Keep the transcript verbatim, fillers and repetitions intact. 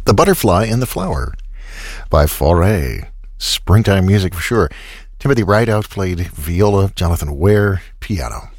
The Butterfly and the Flower by Fauré. Springtime music for sure. Timothy Rideout played viola, Jonathan Ware, piano.